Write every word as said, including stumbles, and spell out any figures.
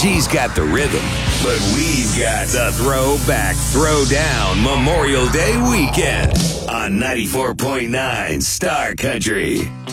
She's got the rhythm, but we've got the throwback, throwdown Memorial Day weekend on ninety-four point nine Star Country.